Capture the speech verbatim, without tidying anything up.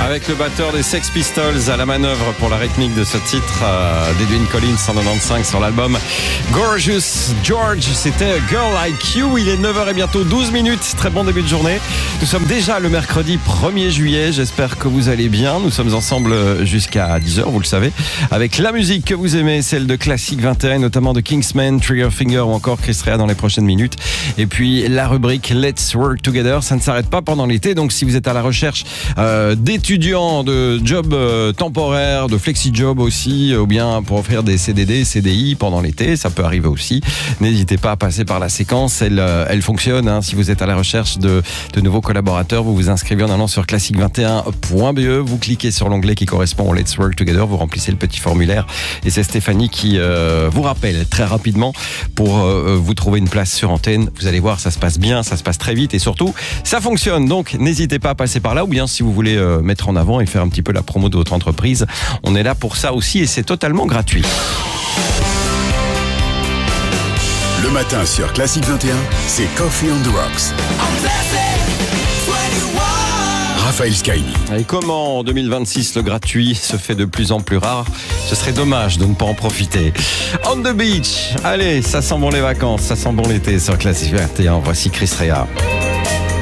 Avec le batteur des Sex Pistols à la manœuvre pour la rythmique de ce titre euh, d'Edwyn Collins en quatre-vingt-quinze sur l'album Gorgeous George. C'était Girl Like You. Il est neuf heures et bientôt douze minutes. Très bon début de journée. Nous sommes déjà le mercredi premier juillet. J'espère que vous allez bien. Nous sommes ensemble jusqu'à dix heures, vous le savez, avec la musique que vous aimez, celle de Classic vingt et un, notamment de Kingsman, Triggerfinger ou encore Chris Rea dans les prochaines minutes. Et puis la rubrique Let's Work Together. Ça ne s'arrête pas pendant l'été. Donc si vous êtes à la recherche euh, d'étudiants, de jobs euh, temporaires, de flexi-job aussi, ou bien pour offrir des C D D, C D I pendant l'été, ça peut arriver aussi. N'hésitez pas à passer par la séquence, elle, euh, elle fonctionne. Hein. Si vous êtes à la recherche de, de nouveaux collaborateurs, vous vous inscrivez en allant sur classic vingt et un point b e, vous cliquez sur l'onglet qui correspond au Let's Work Together, vous remplissez le petit formulaire et c'est Stéphanie qui euh, vous rappelle très rapidement pour euh, vous trouver une place sur antenne. Vous allez voir, ça se passe bien, ça se passe très vite et surtout, ça fonctionne. Donc n'hésitez pas à passer par là, ou bien si vous voulez euh, mettre en avant et faire un petit peu la promo de votre entreprise, on est là pour ça aussi et c'est totalement gratuit. Le matin sur Classic vingt et un, c'est Coffee on the Rocks. Raphaël Skyny. Et comment en deux mille vingt-six le gratuit se fait de plus en plus rare? Ce serait dommage de ne pas en profiter. On the beach, allez, ça sent bon les vacances, ça sent bon l'été sur Classic vingt et un. Voici Chris Rea.